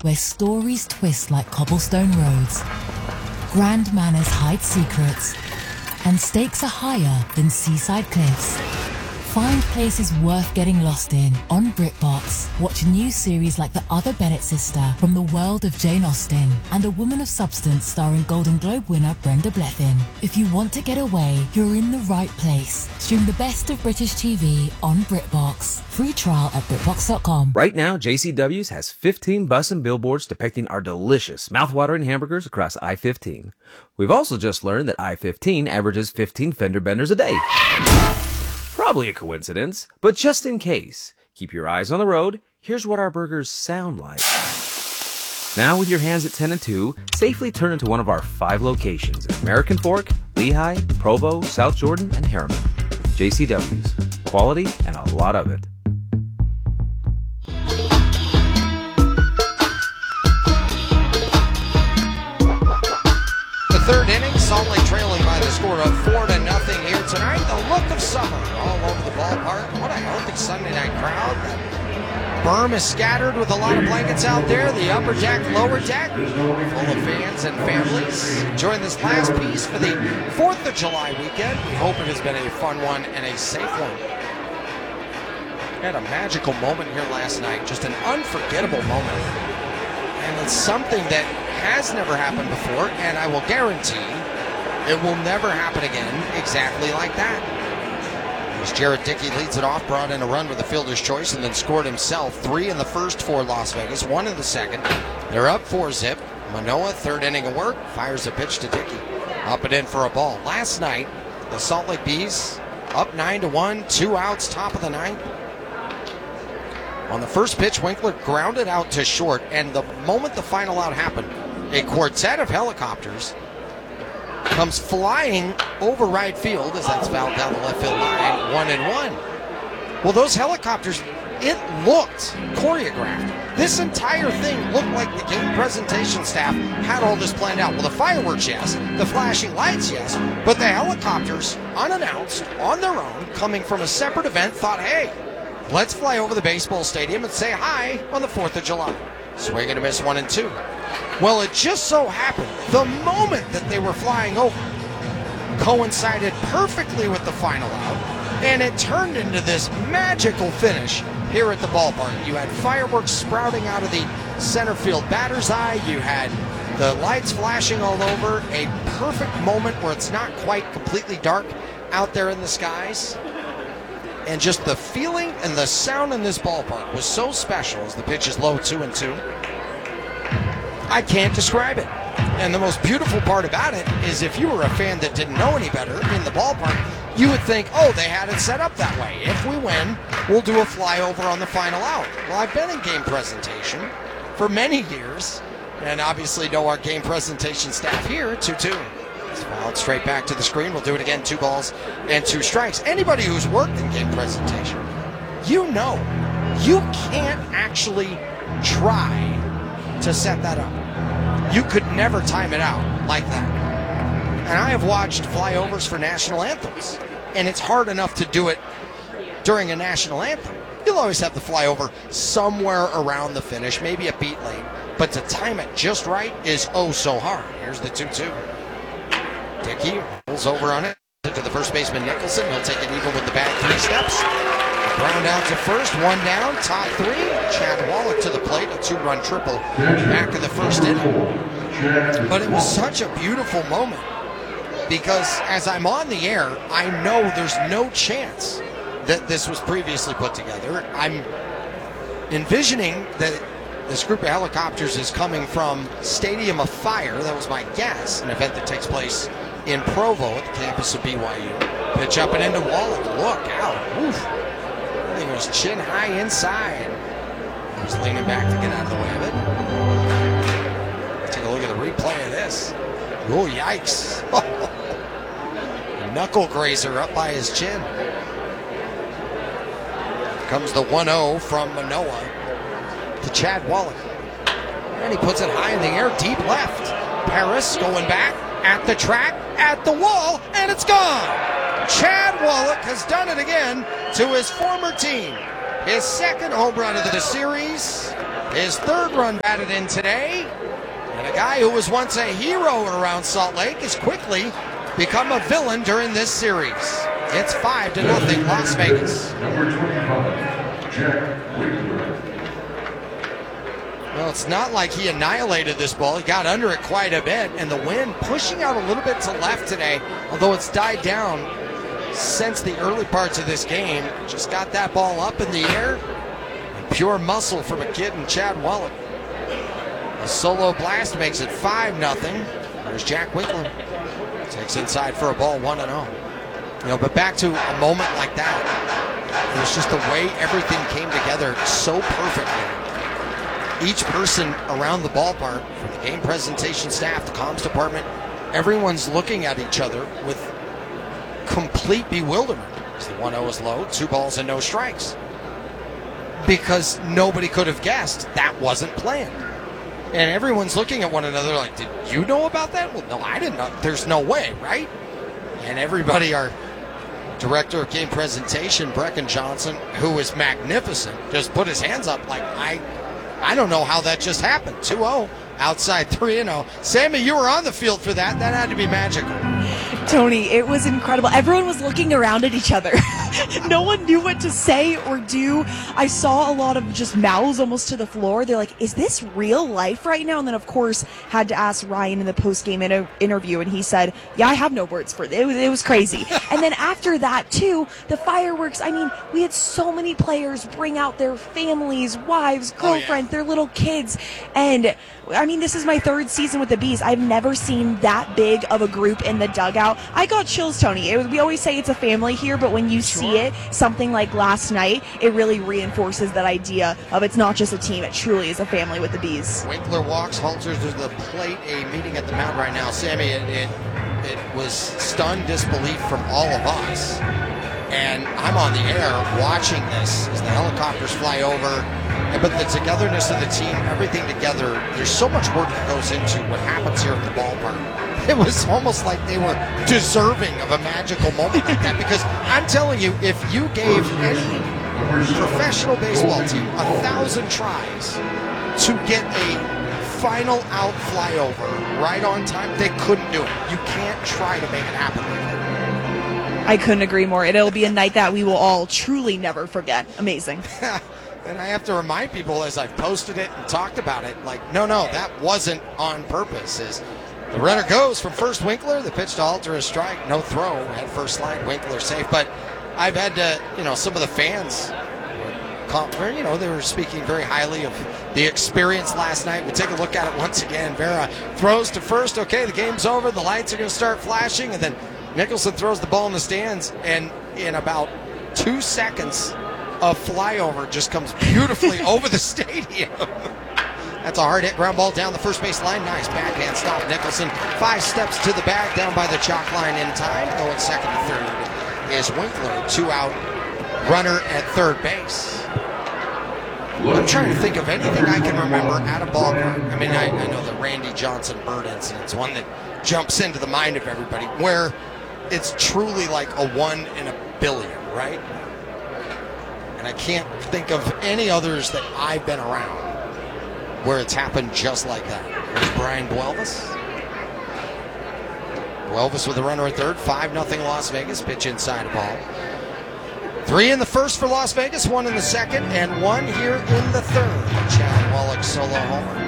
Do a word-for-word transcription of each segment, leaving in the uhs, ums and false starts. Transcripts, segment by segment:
where stories twist like cobblestone roads, grand manners hide secrets, and stakes are higher than seaside cliffs. Find places worth getting lost in on BritBox. Watch new series like The Other Bennett Sister from the world of Jane Austen and A Woman of Substance starring Golden Globe winner Brenda Blethyn. If you want to get away, you're in the right place. Stream the best of British T V on BritBox. Free trial at BritBox dot com. Right now, J C W's has fifteen bus and billboards depicting our delicious, mouthwatering hamburgers across I fifteen. We've also just learned that I fifteen averages fifteen fender benders a day. Probably a coincidence, but just in case, keep your eyes on the road. Here's what our burgers sound like. Now with your hands at ten and two, safely turn into one of our five locations in American Fork, Lehigh, Provo, South Jordan, and Harriman. J C W's. Quality and a lot of it. The third inning, Salt Lake trailing by the score of four to nothing here tonight. The look of summer all over the ballpark. What a healthy Sunday night crowd. The berm is scattered with a lot of blankets out there. The upper deck, lower deck, full of fans and families enjoying this last piece for the fourth of July weekend. We hope it has been a fun one and a safe one. We had a magical moment here last night, just an unforgettable moment. And it's something that has never happened before, and I will guarantee it will never happen again exactly like that. As Jared Dickey leads it off, brought in a run with a fielder's choice, and then scored himself. Three in the first for Las Vegas, one in the second. They're up four zip. Manoah, third inning of work, fires a pitch to Dickey. Up and in for a ball. Last night, the Salt Lake Bees up nine to one, two outs, top of the ninth. On the first pitch, Winkler grounded out to short, and the moment the final out happened, a quartet of helicopters comes flying over right field as that's fouled down the left field line, one and one. Well, those helicopters, it looked choreographed. This entire thing looked like the game presentation staff had all this planned out. Well, the fireworks, yes. The flashing lights, yes. But the helicopters, unannounced, on their own, coming from a separate event, thought, hey, let's fly over the baseball stadium and say hi on the fourth of July. Swing and a miss, one and two. Well, it just so happened the moment that they were flying over coincided perfectly with the final out, and it turned into this magical finish here at the ballpark. You had fireworks sprouting out of the center field batter's eye. You had the lights flashing all over. A perfect moment where it's not quite completely dark out there in the skies. And just the feeling and the sound in this ballpark was so special as the pitch is low, two and two. I can't describe it. And the most beautiful part about it is if you were a fan that didn't know any better in the ballpark, you would think, oh, they had it set up that way. If we win, we'll do a flyover on the final out. Well, I've been in game presentation for many years, and obviously know our game presentation staff here, two two. It's fouled straight back to the screen. We'll do it again, two balls and two strikes. Anybody who's worked in game presentation, you know, you can't actually try to set that up. You could never time it out like that. And I have watched flyovers for national anthems, and it's hard enough to do it during a national anthem. You'll always have the flyover somewhere around the finish, maybe a beat late, but to time it just right is oh so hard. Here's the two two. Dickey rolls over on it to the first baseman Nicholson. He'll take it even with the bag three steps. Ground out to first, one down, top three. Chad Wallach to the plate, a two-run triple back in the first inning. But it was such a beautiful moment because as I'm on the air, I know there's no chance that this was previously put together. I'm envisioning that this group of helicopters is coming from Stadium of Fire. That was my guess, an event that takes place in Provo at the campus of B Y U. Pitch up and into Wallach. Look out. Oof. I think it was chin high inside. He was leaning back to get out of the way of it. Take a look at the replay of this. Oh, yikes. Knuckle grazer up by his chin. Comes the one oh from Manoah to Chad Wallach. And he puts it high in the air, deep left. Paris going back at the track, at the wall, and it's gone. Chad Wallach has done it again to his former team. His second home run of the series. His third run batted in today. And a guy who was once a hero around Salt Lake has quickly become a villain during this series. It's five to nothing Las Vegas. Number twenty-five, Jack Winkler. Well, it's not like he annihilated this ball. He got under it quite a bit, and the wind pushing out a little bit to left today, although it's died down since the early parts of this game. Just got that ball up in the air. Pure muscle from a kid in Chad Wallach. A solo blast makes it five nothing. There's Jack Winkler. Takes inside for a ball, one and oh. You know, but back to a moment like that. It was just the way everything came together so perfectly. Each person around the ballpark, from the game presentation staff, the comms department, everyone's looking at each other with complete bewilderment. As the one oh is low, two balls and no strikes. Because nobody could have guessed that wasn't planned. And everyone's looking at one another like, did you know about that? Well, no, I didn't know. There's no way, right? And everybody, our director of game presentation, Brecken Johnson, who is magnificent, just put his hands up like, I I don't know how that just happened. two oh, outside three and oh. Sammy, you were on the field for that. That had to be magical. Tony, it was incredible. Everyone was looking around at each other. No one knew what to say or do. I saw a lot of just mouths almost to the floor. They're like, is this real life right now? And then, of course, had to ask Ryan in the post-game inter- interview, and he said, yeah, I have no words for it. It was, it was crazy. And then after that, too, the fireworks. I mean, we had so many players bring out their families, wives, girlfriends, oh, yeah. their little kids. And, I mean, this is my third season with the Bees. I've never seen that big of a group in the dugout. I got chills, Tony. It was, we always say it's a family here, but when you sure. see it, something like last night, it really reinforces that idea of it's not just a team, it truly is a family with the Bees. Winkler walks, Halters to the plate, a meeting at the mound right now. Sammy, it, it, it was stunned disbelief from all of us. And I'm on the air watching this as the helicopters fly over. But the togetherness of the team, everything together, there's so much work that goes into what happens here at the ballpark. It was almost like they were deserving of a magical moment like that, because I'm telling you, if you gave any professional baseball team a thousand tries to get a final out flyover right on time, they couldn't do it. You can't try to make it happen like that. I couldn't agree more. It'll be a night that we will all truly never forget. Amazing. And I have to remind people as I've posted it and talked about it, like, no, no, that wasn't on purpose. Is the runner goes from first, Winkler, the pitch to Halter, a strike, no throw, at first slide, Winkler safe. But I've had to, you know, some of the fans, you know, they were speaking very highly of the experience last night. We'll take a look at it once again. Vera throws to first. Okay, the game's over. The lights are going to start flashing. And then Nicholson throws the ball in the stands. And in about two seconds, a flyover just comes beautifully over the stadium. That's a hard hit ground ball down the first base line. Nice backhand stop. Nicholson five steps to the bag, down by the chalk line in time. Going second to third is Winkler. Two out runner at third base. I'm trying to think of anything I can remember at a ballpark. I mean, I, I know the Randy Johnson Bird incident's one that jumps into the mind of everybody, where it's truly like a one in a billion, right? And I can't think of any others that I've been around where it's happened just like that. There's Brian Buelvis. Buelvis with a runner at third. five nothing Las Vegas. Pitch inside a ball. Three in the first for Las Vegas, one in the second, and one here in the third. Chad Wallach solo homer.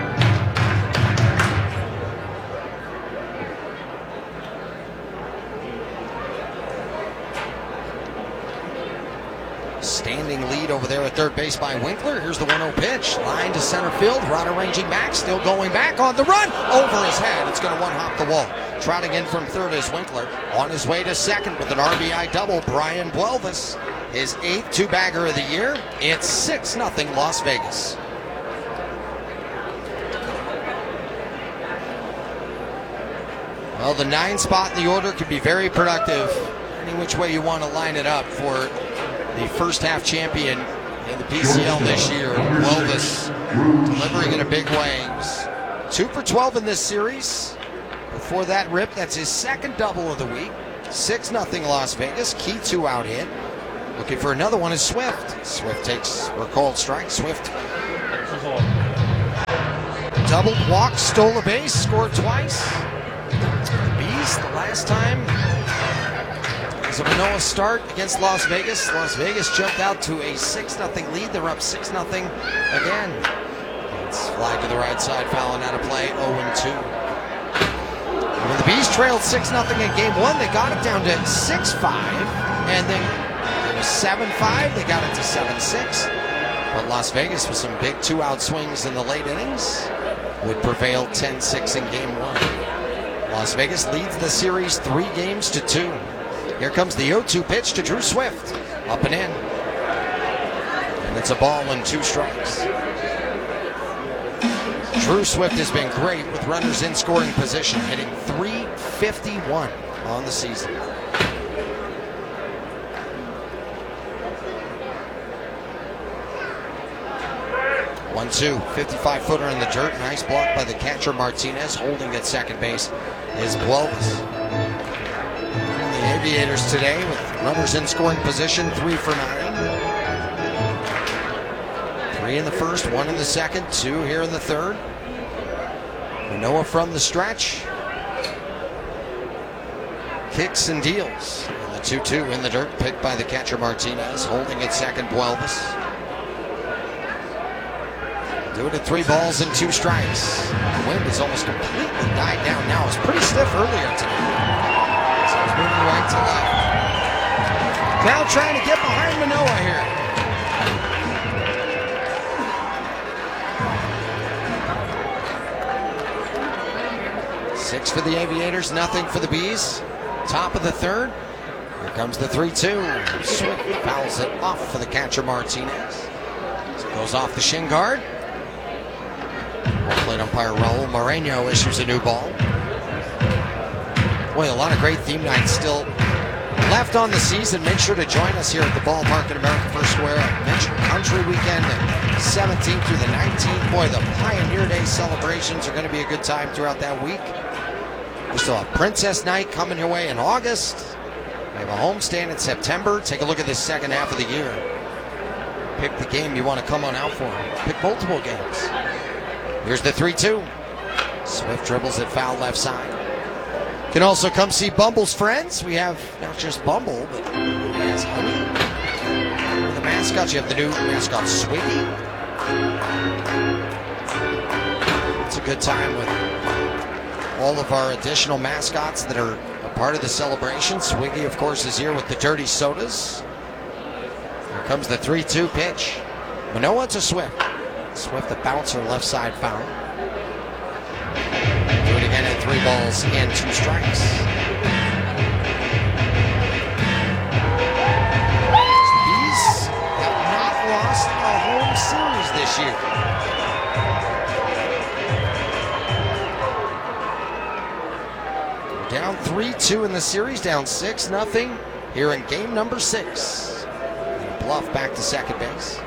Standing lead over there at third base by Winkler. Here's the one oh pitch. Line to center field. Rod arranging back. Still going back on the run. Over his head. It's going to one-hop the wall. Trotting in from third is Winkler. On his way to second with an R B I double, Brian Buelvis. His eighth two-bagger of the year. It's six nothing Las Vegas. Well, the nine spot in the order could be very productive. Any which way you want to line it up for the first half champion in the P C L this year. Buelvis delivering in a big way. two for twelve in this series. Before that rip, that's his second double of the week. six nothing Las Vegas. Key two-out hit. Looking for another one is Swift. Swift takes for a cold strike. Swift Double walk, stole a base, scored twice. The Bees, the last time, was a Manoa start against Las Vegas. Las Vegas jumped out to a six nothing lead. They're up six nothing again. It's flag to the right side, fouling out of play, oh and two. When the Bees trailed six nothing in game one, they got it down to six five, and then it was seven five, they got it to seven six. But Las Vegas, with some big two-out swings in the late innings, would prevail ten six in game one. Las Vegas leads the series three games to two. Here comes the oh two pitch to Drew Swift. Up and in. And it's a ball and two strikes. Drew Swift has been great with runners in scoring position, hitting three fifty-one on the season. one two, fifty-five footer in the dirt. Nice block by the catcher Martinez. Holding at second base is Buelvis. The Aviators today with runners in scoring position, three for nine. Three in the first, one in the second, two here in the third. Manoa from the stretch. Kicks and deals. And the two two in the dirt, picked by the catcher Martinez. Holding at second, Buelvis. Do it at three balls and two strikes. The wind has almost completely died down now. It was pretty stiff earlier today. So it's moving right to left. Now trying to get behind Manoa here. Six for the Aviators, nothing for the Bees. Top of the third. Here comes the three two. Swift fouls it off for the catcher Martinez. So it goes off the shin guard. Plate umpire Raul Moreno issues a new ball. Boy, a lot of great theme nights still left on the season. Make sure to join us here at the ballpark at American First Square. Mention Country Weekend, the seventeenth through the nineteenth. Boy, the Pioneer Day celebrations are going to be a good time throughout that week. We still have Princess Night coming your way in August. We have a homestand in September. Take a look at this second half of the year. Pick the game you want to come on out for. Pick multiple games. Here's the three two. Swift dribbles it foul left side. Can also come see Bumble's friends. We have not just Bumble, but he has Honey. The mascots, you have the new mascot Swiggy. It's a good time with all of our additional mascots that are a part of the celebration. Swiggy, of course, is here with the Dirty Sodas. Here comes the three two pitch. Manoa to Swift. Swift, the bouncer, left side foul. Do it again at three balls and two strikes. Bees have not lost a home series this year. Down three two in the series, down six nothing here in game number six. Bluff back to second base.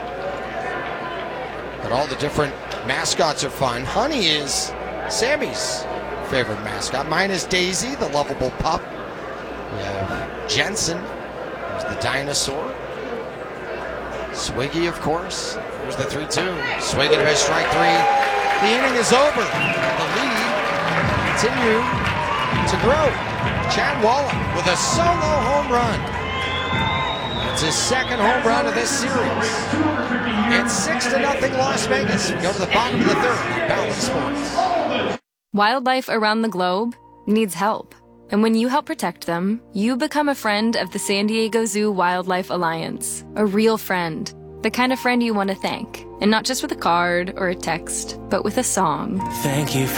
But all the different mascots are fun. Honey is Sammy's favorite mascot. Mine is Daisy, the lovable pup. We have Jensen, who's the dinosaur. Swiggy, of course. There's the three two. Swiggy to strike three. The inning is over. The lead continue to grow. Chad Wallach with a solo home run. It's his second home run of this series. It's six to nothing Las Vegas. We go to the bottom of the third. Bally Sports. Wildlife around the globe needs help. And when you help protect them, you become a friend of the San Diego Zoo Wildlife Alliance. A real friend. The kind of friend you want to thank. And not just with a card or a text, but with a song. Thank you for